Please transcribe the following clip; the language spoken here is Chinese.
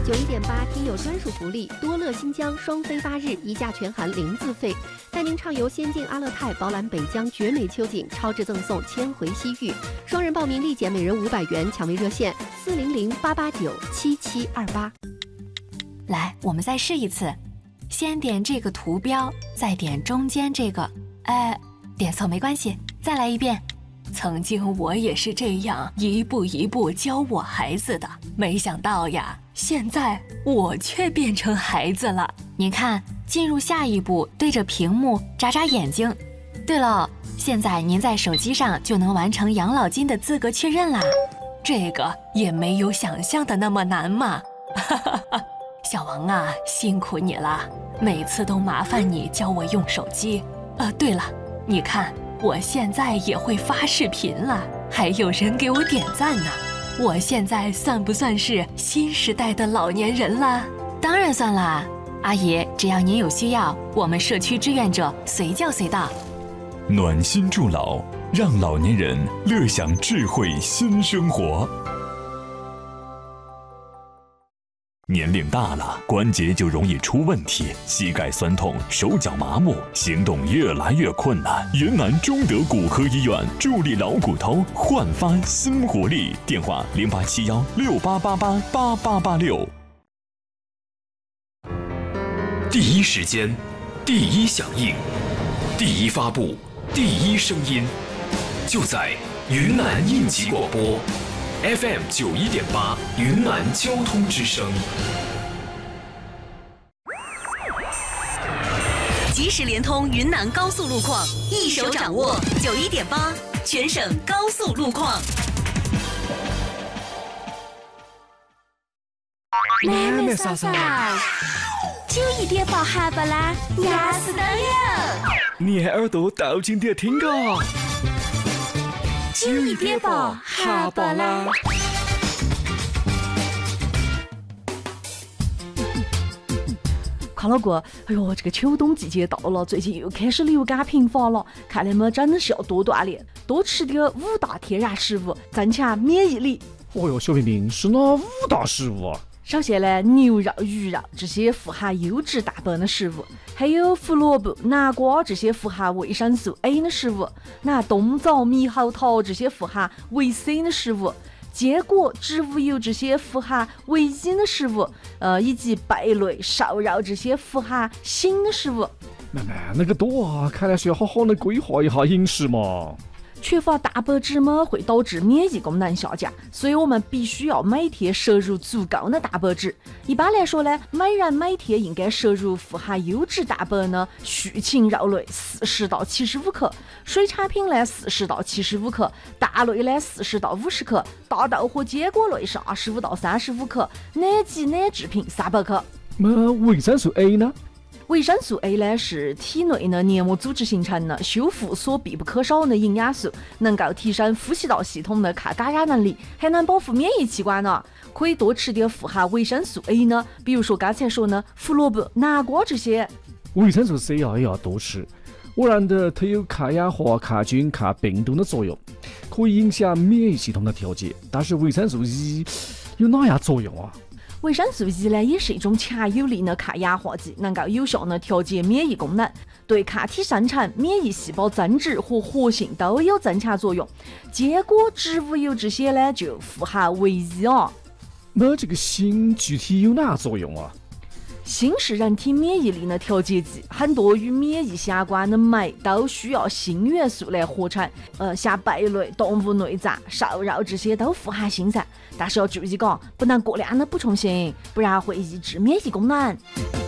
91.8听友专属福利，多乐新疆双飞8日，1价全含0自费，带您畅游仙境阿勒泰，饱览北疆绝美秋景，超值赠送千回西域。双人报名立减每人500元，抢位热线400-889-7728。 来，我们再试一次，先点这个图标，再点中间这个，点错没关系，再来一遍。曾经我也是这样一步一步教我孩子的，没想到呀，现在我却变成孩子了。你看，进入下一步，对着屏幕眨眨眼睛。对了，现在您在手机上就能完成养老金的资格确认啦，这个也没有想象的那么难嘛。小王啊，辛苦你了，每次都麻烦你教我用手机。对了，你看我现在也会发视频了，还有人给我点赞呢。我现在算不算是新时代的老年人啦？当然算啦，阿姨，只要您有需要，我们社区志愿者随叫随到。 暖心助老，让老年人乐享智慧新生活。年龄大了，关节就容易出问题，膝盖酸痛，手脚麻木，行动越来越困难。云南中德骨科医院助力老骨头，焕发新活力。电话087168888886。 第一时间，第一响应，第一发布，第一声音，就在云南应急广播。FM 91.8云南交通之声， 及时联通云南高速路况，一手掌握91.8全省高速路况。 妹妹嫂嫂，91.8哈巴啦，压死都有。 你耳朵倒紧点听个。 91.8哈巴啦。 看老哥，哎呦，这个秋冬季节到了，最近又开始流感频发了，看来嘛真的是要多锻炼，多吃点5大天然食物，增强免疫力。 哦哟，小平平是哪5大食物啊？ 首先呢，牛肉、鱼肉这些富含优质蛋白的食物，还有胡萝卜、南瓜这些富含维生素 A 的食物，那冬枣、猕猴桃这些富含维 C 的食物，坚果、植物油这些富含维 E 的食物，以及贝类、瘦肉这些富含锌的食物。 慢慢那个多啊，看来是要好好的规划一下饮食嘛。 缺乏蛋白质嘛，会导致免疫功能下降，所以我们必须要每天摄入足够的蛋白质。一般来说呢，每人每天应该摄入富含优质蛋白的畜禽肉类40到75克，水产品呢40到75克，蛋类呢40到50克，大豆和坚果类是25到35克，奶及奶制品300克。 那维生素 A 呢？ 维生素 A 呢是体内的黏膜组织形成的修复所必不可少的营养素，能够提升呼吸道系统的抗感染能力，还能保护免疫器官呢。可以多吃点富含维生素 A 呢，比如说刚才说呢，胡萝卜、南瓜这些。 维生素 C 也要多吃，我认得它有抗氧化、抗菌、抗病毒的作用，可以影响免疫系统的调节。但是维生素 E 有哪样作用啊？ 维生素 E 呢，也是一种强有力的抗氧化剂，能够有效的调节免疫功能，对抗体生产、免疫细胞增殖和活性都有增强作用。坚果、植物油这些呢，就富含维 E 啊。 那这个锌具体有哪作用啊？ 锌是人体免疫力的调节剂，很多与免疫相关的酶都需要锌元素来合成。像贝类、动物内脏、瘦肉这些都富含锌噻，但是要注意不能过量的补充锌，不然会抑制免疫功能。